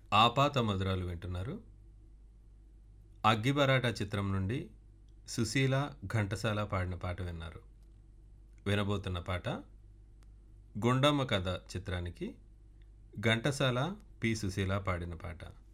ఆపాత మధురాలు వింటున్నారు. 'అగ్గిబరాట' చిత్రం నుండి సుశీల, ఘంటసాల పాడిన పాట విన్నారు. వినబోతున్న పాట 'గుండమ్మ కథ' చిత్రానికి ఘంటసాల, పి. సుశీల పాడిన పాట.